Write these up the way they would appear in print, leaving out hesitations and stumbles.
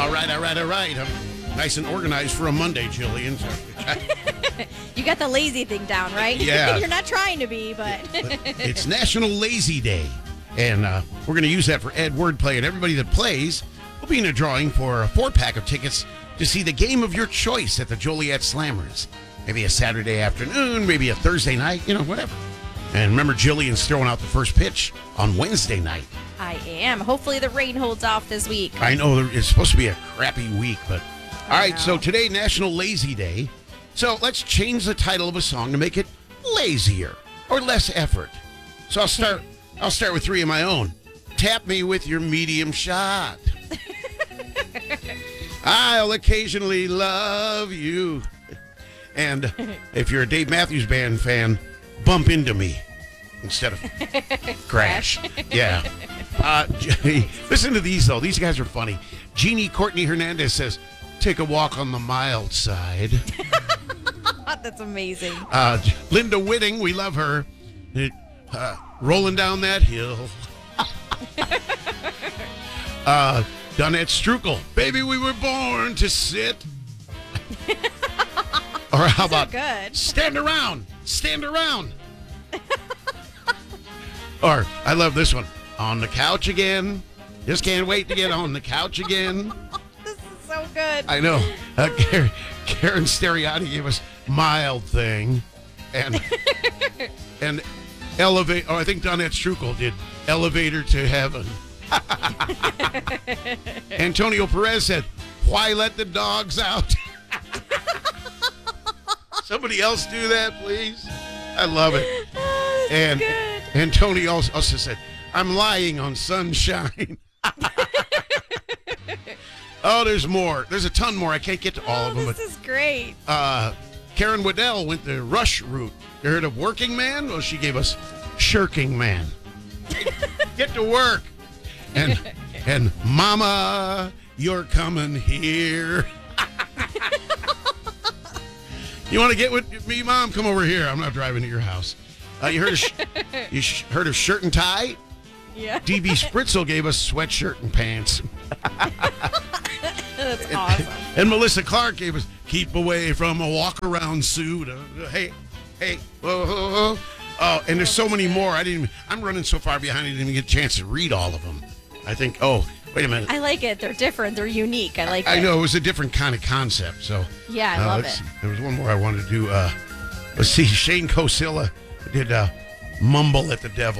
All right. I'm nice and organized for a Monday, Jillian. You got the lazy thing down, right? Yeah. You're not trying to be, but... It's National Lazy Day, and we're going to use that for Ed Wordplay, and everybody that plays will be in a drawing for a 4-pack of tickets to see the game of your choice at the Joliet Slammers. Maybe a Saturday afternoon, maybe a Thursday night, whatever. And remember, Jillian's throwing out the first pitch on Wednesday night. I am. Hopefully the rain holds off this week. I know it's supposed to be a crappy week, but... All right, so today, National Lazy Day. So let's change the title of a song to make it lazier or less effort. So I'll start with 3 of my own. Tap me with your medium shot. I'll occasionally love you. And if you're a Dave Matthews Band fan, bump into me instead of crash. Yeah. Listen to these, though. These guys are funny. Jeannie Courtney Hernandez says, take a walk on the mild side. That's amazing. Linda Whitting, we love her. Rolling down that hill. Donette Strukel, baby, we were born to sit. Or how about good. Stand around. Or I love this one. On the couch again. Just can't wait to get on the couch again. This is so good. I know. Karen Steriati gave us Mild Thing. And Elevate. Oh, I think Donette Strukel did Elevator to Heaven. Antonio Perez said, why let the dogs out? Somebody else do that, please. I love it. Oh, and good. Antonio also said, I'm lying on sunshine. Oh, there's more. There's a ton more. I can't get to all of them. This is great. Karen Waddell went the Rush route. You heard of Working Man? Well, she gave us Shirking Man. Get to work. And Mama, you're coming here. You want to get with me, Mom? Come over here. I'm not driving to your house. You heard of Shirt and Tie? Yeah. DB Spritzel gave us Sweatshirt and Pants. That's awesome. And Melissa Clark gave us Keep Away from a Walk-Around Suit. Hey, whoa. Oh, and there's so many more. I'm running so far behind I didn't even get a chance to read all of them. I think, wait a minute. I like it. They're different. They're unique. I like it. I know. It was a different kind of concept. So yeah, I love it. There was one more I wanted to do. Let's see. Shane Kosilla did Mumble at the Devil.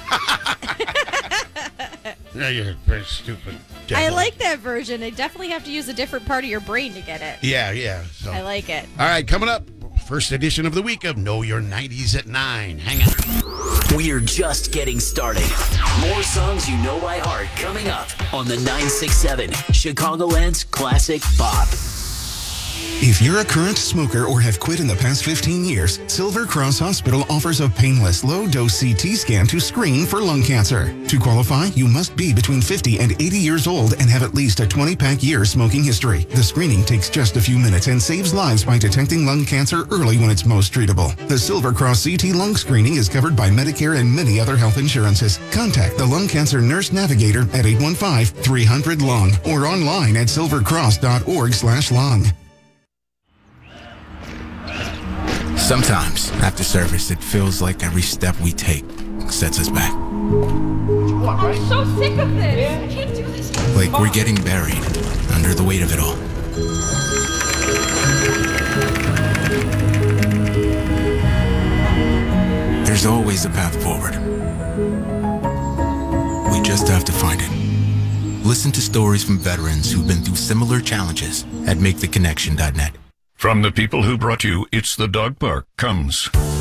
Yeah, you're very stupid. Devil. I like that version. I definitely have to use a different part of your brain to get it. Yeah. So. I like it. All right, coming up, first edition of the week of Know Your 90s at 9. Hang on. We're just getting started. More songs you know by heart coming up on the 967 Chicagoland's Classic Pop. If you're a current smoker or have quit in the past 15 years, Silver Cross Hospital offers a painless, low-dose CT scan to screen for lung cancer. To qualify, you must be between 50 and 80 years old and have at least a 20-pack year smoking history. The screening takes just a few minutes and saves lives by detecting lung cancer early when it's most treatable. The Silver Cross CT lung screening is covered by Medicare and many other health insurances. Contact the Lung Cancer Nurse Navigator at 815-300-LUNG or online at silvercross.org/lung. Sometimes, after service, it feels like every step we take sets us back. I'm so sick of this. I can't do this. Like we're getting buried under the weight of it all. There's always a path forward. We just have to find it. Listen to stories from veterans who've been through similar challenges at MakeTheConnection.net. From the people who brought you It's the Dog Park comes